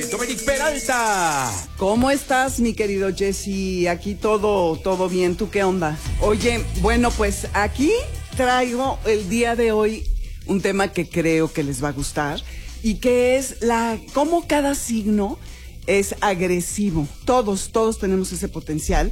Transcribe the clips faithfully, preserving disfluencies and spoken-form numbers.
Dominic Peralta. ¿Cómo estás, mi querido Jesse? Aquí todo, todo bien. ¿Tú qué onda? Oye, bueno, pues aquí traigo el día de hoy un tema que creo que les va a gustar y que es la cómo cada signo es agresivo. Todos, todos tenemos ese potencial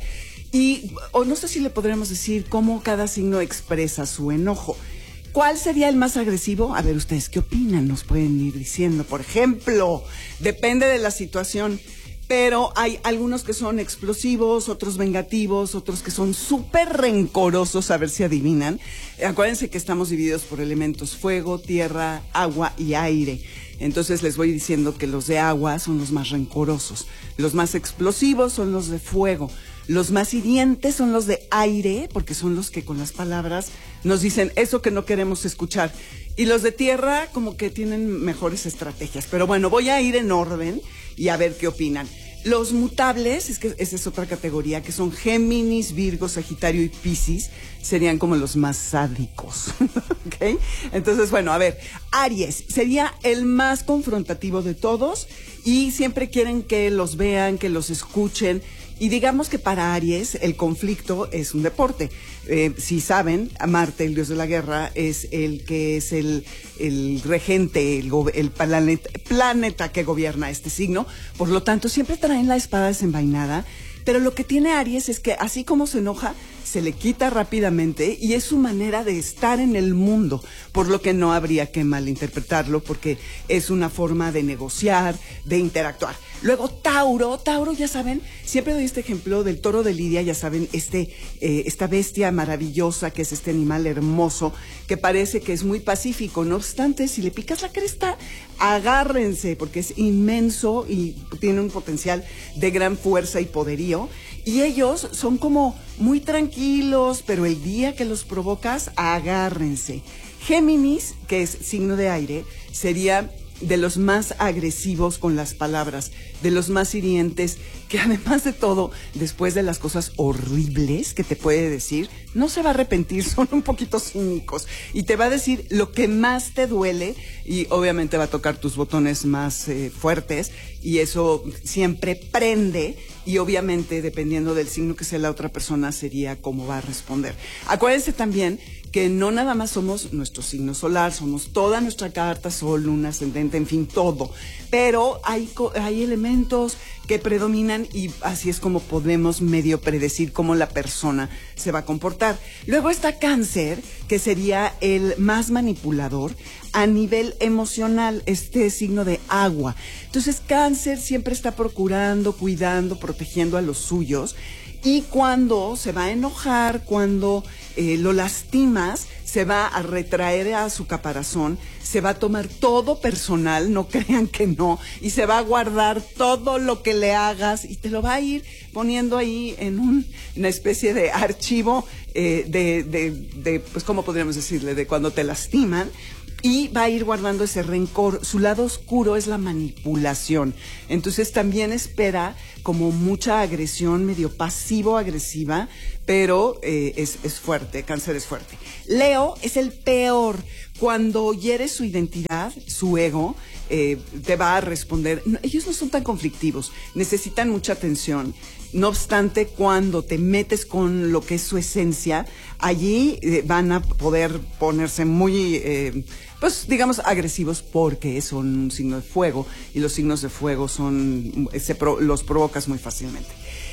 y o no sé si le podríamos decir cómo cada signo expresa su enojo. ¿Cuál sería el más agresivo? A ver, ¿ustedes qué opinan? Nos pueden ir diciendo. Por ejemplo, depende de la situación, pero hay algunos que son explosivos, otros vengativos, otros que son súper rencorosos, a ver si adivinan. Acuérdense que estamos divididos por elementos fuego, tierra, agua y aire. Entonces les voy diciendo que los de agua son los más rencorosos, los más explosivos son los de fuego, los más hirientes son los de aire, porque son los que con las palabras nos dicen eso que no queremos escuchar. Y los de tierra como que tienen mejores estrategias. Pero bueno, voy a ir en orden y a ver qué opinan. Los mutables, es que esa es otra categoría, que son Géminis, Virgo, Sagitario y Piscis, serían como los más sádicos. ¿Ok? Entonces, bueno, a ver, Aries sería el más confrontativo de todos y siempre quieren que los vean, que los escuchen. Y digamos que para Aries el conflicto es un deporte. Eh, si saben, Marte, el dios de la guerra, es el que es el, el regente, el, el planeta, planeta que gobierna este signo. Por lo tanto, siempre traen la espada desenvainada. Pero lo que tiene Aries es que así como se enoja, se le quita rápidamente y es su manera de estar en el mundo, por lo que no habría que malinterpretarlo porque es una forma de negociar, de interactuar. Luego Tauro, Tauro ya saben, siempre doy este ejemplo del toro de Lidia, ya saben, este, eh, esta bestia maravillosa que es este animal hermoso, que parece que es muy pacífico, no obstante, si le picas la cresta, agárrense, porque es inmenso y tiene un potencial de gran fuerza y poderío. Y ellos son como muy tranquilos, pero el día que los provocas, agárrense. Géminis, que es signo de aire, sería de los más agresivos con las palabras, de los más hirientes, que además de todo, después de las cosas horribles que te puede decir, no se va a arrepentir, son un poquito cínicos y te va a decir lo que más te duele y obviamente va a tocar tus botones más eh, fuertes y eso siempre prende y obviamente dependiendo del signo que sea la otra persona sería cómo va a responder. Acuérdense también que no nada más somos nuestro signo solar, somos toda nuestra carta, sol, luna, ascendente, en fin, todo. Pero hay, hay elementos que predominan y así es como podemos medio predecir cómo la persona se va a comportar. Luego está Cáncer, que sería el más manipulador a nivel emocional, este signo de agua. Entonces Cáncer siempre está procurando, cuidando, protegiendo a los suyos. Y cuando se va a enojar, cuando eh, lo lastimas, se va a retraer a su caparazón, se va a tomar todo personal, no crean que no, y se va a guardar todo lo que le hagas y te lo va a ir poniendo ahí en un, una especie de archivo eh, de, de, de, pues, ¿cómo podríamos decirle? De cuando te lastiman. Y va a ir guardando ese rencor. Su lado oscuro es la manipulación. Entonces también espera como mucha agresión, medio pasivo-agresiva, pero eh, es, es fuerte, Cáncer es fuerte. Leo es el peor. Cuando hieres su identidad, su ego, eh, te va a responder. No, ellos no son tan conflictivos, necesitan mucha atención. No obstante, cuando te metes con lo que es su esencia, allí eh, van a poder ponerse muy, eh, pues digamos, agresivos porque son un signo de fuego y los signos de fuego son, se pro, los provocas muy fácilmente.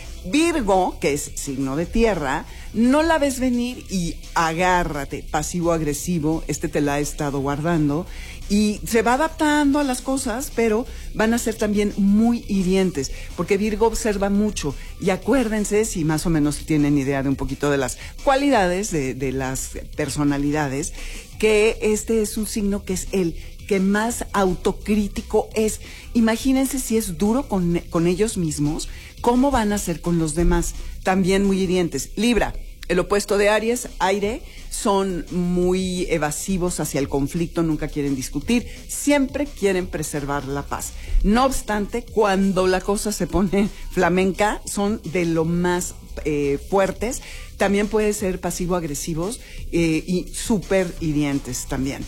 Virgo, que es signo de tierra, no la ves venir y agárrate, pasivo-agresivo, este te la ha estado guardando y se va adaptando a las cosas, pero van a ser también muy hirientes, porque Virgo observa mucho y acuérdense, si más o menos tienen idea de un poquito de las cualidades de, de las personalidades, que este es un signo que es el que más autocrítico es. Imagínense si es duro con, con ellos mismos, ¿cómo van a ser con los demás? También muy hirientes. Libra, el opuesto de Aries, aire, son muy evasivos hacia el conflicto, nunca quieren discutir, siempre quieren preservar la paz. No obstante, cuando la cosa se pone flamenca, son de lo más eh, fuertes, también pueden ser pasivo-agresivos eh, y súper hirientes también.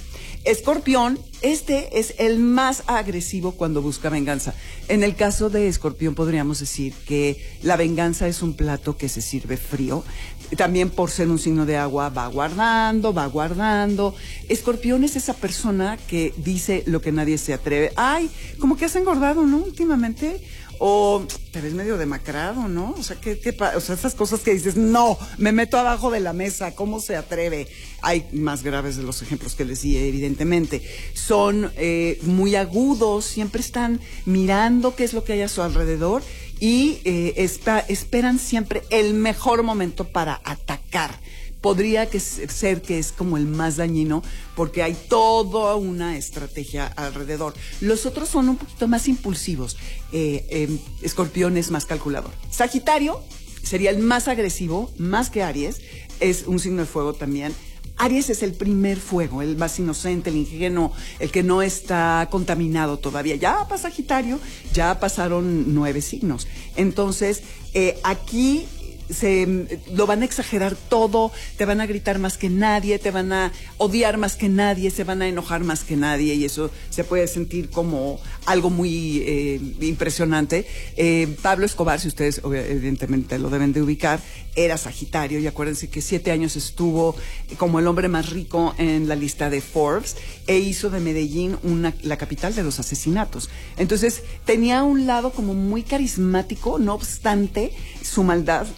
Escorpión, este es el más agresivo cuando busca venganza. En el caso de Escorpión podríamos decir que la venganza es un plato que se sirve frío. También por ser un signo de agua va guardando, va guardando. Escorpión es esa persona que dice lo que nadie se atreve. Ay, como que has engordado, ¿no? Últimamente. O te ves medio demacrado, ¿no? O sea, ¿qué, qué, o sea, esas cosas que dices, no, me meto abajo de la mesa, ¿cómo se atreve? Hay más graves de los ejemplos que les di, evidentemente. Son eh, muy agudos, siempre están mirando qué es lo que hay a su alrededor y eh, espa, esperan siempre el mejor momento para atacar. Podría que ser que es como el más dañino porque hay toda una estrategia alrededor. Los otros son un poquito más impulsivos. Eh, eh, Escorpión es más calculador. Sagitario sería el más agresivo, más que Aries. Es un signo de fuego también. Aries es el primer fuego, el más inocente, el ingenuo, el que no está contaminado todavía. Ya para Sagitario, ya pasaron nueve signos. Entonces, eh, aquí se lo van a exagerar todo, te van a gritar más que nadie, te van a odiar más que nadie, se van a enojar más que nadie y eso se puede sentir como algo muy eh, impresionante. Eh, Pablo Escobar, si ustedes evidentemente lo deben de ubicar, era Sagitario y acuérdense que siete años estuvo como el hombre más rico en la lista de Forbes e hizo de Medellín una, la capital de los asesinatos. Entonces tenía un lado como muy carismático, no obstante su maldad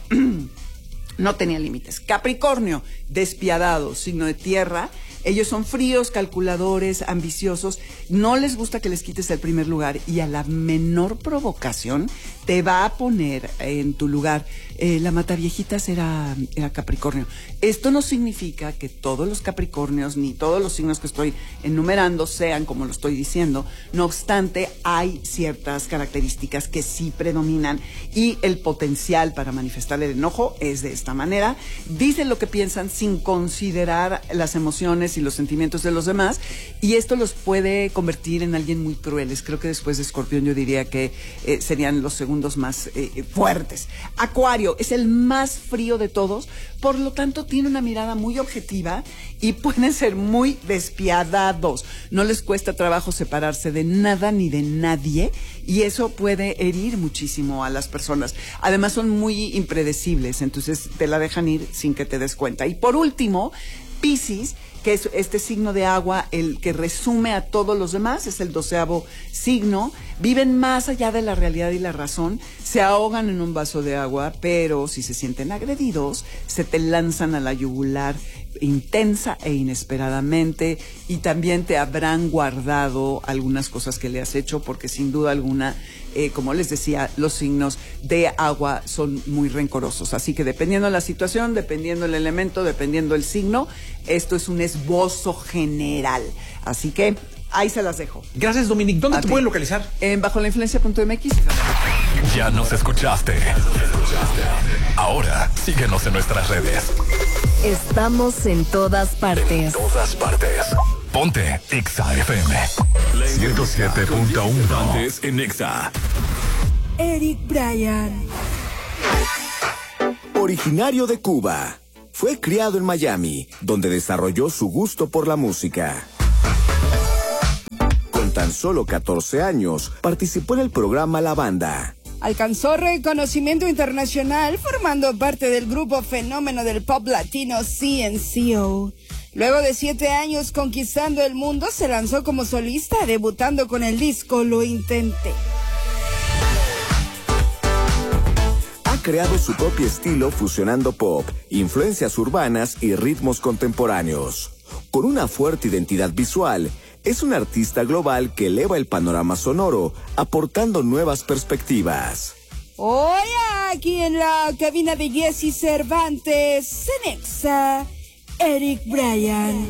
no tenía límites. Capricornio, despiadado, signo de tierra. Ellos son fríos, calculadores, ambiciosos. No les gusta que les quites el primer lugar y a la menor provocación te va a poner en tu lugar. Eh, la mataviejitas era, era Capricornio. Esto no significa que todos los Capricornios ni todos los signos que estoy enumerando sean como lo estoy diciendo. No obstante, hay ciertas características que sí predominan y el potencial para manifestar el enojo es de esta manera. Dicen lo que piensan sin considerar las emociones y los sentimientos de los demás y esto los puede convertir en alguien muy crueles. Creo que después de Escorpión yo diría que eh, serían los segundos más eh, fuertes. Acuario es el más frío de todos, por lo tanto tiene una mirada muy objetiva y pueden ser muy despiadados. No les cuesta trabajo separarse de nada ni de nadie y eso puede herir muchísimo a las personas. Además son muy impredecibles, entonces te la dejan ir sin que te des cuenta. Y por último, Piscis, que es este signo de agua, el que resume a todos los demás, es el doceavo signo. Viven más allá de la realidad y la razón, se ahogan en un vaso de agua, pero si se sienten agredidos, se te lanzan a la yugular intensa e inesperadamente y también te habrán guardado algunas cosas que le has hecho porque sin duda alguna, eh, como les decía, los signos de agua son muy rencorosos. Así que dependiendo de la situación, dependiendo el elemento, dependiendo el signo, esto es un esbozo general. Así que ahí se las dejo. Gracias, Dominique. ¿Dónde A te ti. pueden localizar? En bajo la influencia punto m x. Ya nos escuchaste. Ahora síguenos en nuestras redes. Estamos en todas partes. En todas partes. Ponte Exa F M. ciento siete punto uno. Antes en Exa. Eric Bryan. Originario de Cuba, fue criado en Miami, donde desarrolló su gusto por la música. Con tan solo catorce años, participó en el programa La Banda. Alcanzó reconocimiento internacional formando parte del grupo fenómeno del pop latino C N C O. Luego de siete años conquistando el mundo, se lanzó como solista, debutando con el disco Lo Intenté. Ha creado su propio estilo fusionando pop, influencias urbanas y ritmos contemporáneos. Con una fuerte identidad visual, es un artista global que eleva el panorama sonoro, aportando nuevas perspectivas. Hoy aquí en la cabina de Jesse Cervantes, en Exa, Eric Bryan.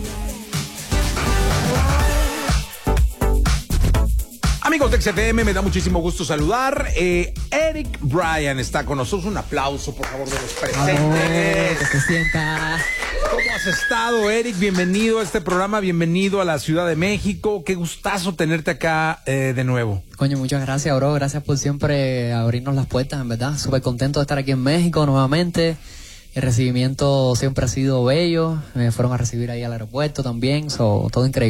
Amigos de X F M, me da muchísimo gusto saludar. Eh, Eric Bryan está con nosotros. Un aplauso, por favor, de los presentes. Que se sienta. ¿Cómo has estado, Eric? Bienvenido a este programa, bienvenido a la Ciudad de México. Qué gustazo tenerte acá eh, de nuevo. Coño, muchas gracias, bro. Gracias por siempre abrirnos las puertas, en verdad. Súper contento de estar aquí en México nuevamente. El recibimiento siempre ha sido bello. Me fueron a recibir ahí al aeropuerto también. So, todo increíble.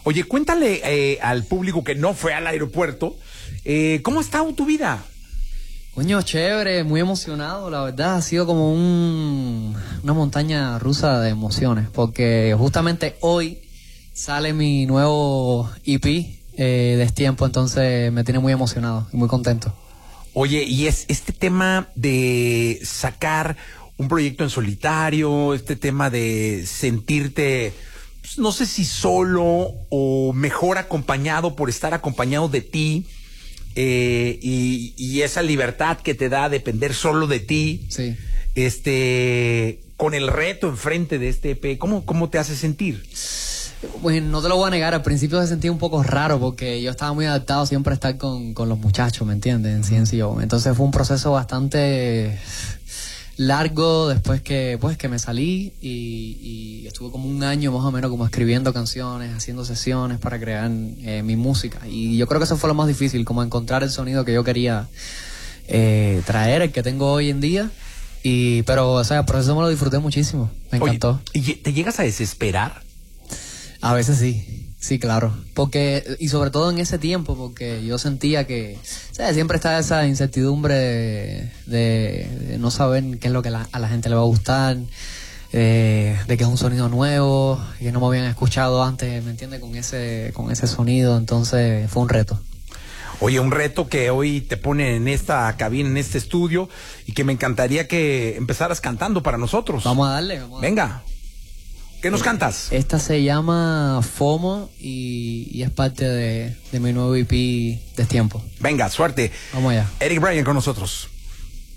Oye, cuéntale eh, al público que no fue al aeropuerto, eh, ¿cómo ha estado tu vida? Coño, chévere, muy emocionado, la verdad, ha sido como un, una montaña rusa de emociones, porque justamente hoy sale mi nuevo E P eh, Destiempo, entonces me tiene muy emocionado y muy contento. Oye, y es este tema de sacar un proyecto en solitario, este tema de sentirte, pues, no sé si solo o mejor acompañado por estar acompañado de ti, eh, y, y esa libertad que te da depender solo de ti, sí. este, con el reto enfrente de este E P, ¿cómo, cómo te hace sentir? Bueno, no te lo voy a negar, al principio se sentía un poco raro porque yo estaba muy adaptado siempre a estar con, con los muchachos, ¿me entiendes? En C N C O. Entonces fue un proceso bastante largo después que pues que me salí y, y estuve como un año más o menos como escribiendo canciones, haciendo sesiones para crear eh, mi música. Y yo creo que eso fue lo más difícil, como encontrar el sonido que yo quería eh, traer, el que tengo hoy en día. Y pero, o sea, el proceso me lo disfruté muchísimo, me encantó. Oye, ¿y te llegas a desesperar? A veces sí, sí, claro. Porque, y sobre todo en ese tiempo, porque yo sentía que, o sea, siempre está esa incertidumbre de, de, de no saber qué es lo que la, a la gente le va a gustar, eh, de que es un sonido nuevo, que no me habían escuchado antes, ¿me entiendes? Con ese, con ese sonido, entonces fue un reto. Oye, un reto que hoy te pone en esta cabina, en este estudio, y que me encantaría que empezaras cantando para nosotros. Vamos a darle, vamos a darle. Venga. ¿Qué nos cantas? Esta se llama FOMO y, y es parte de, de mi nuevo E P Destiempo. Venga, suerte. Vamos allá. Eric Bryan con nosotros.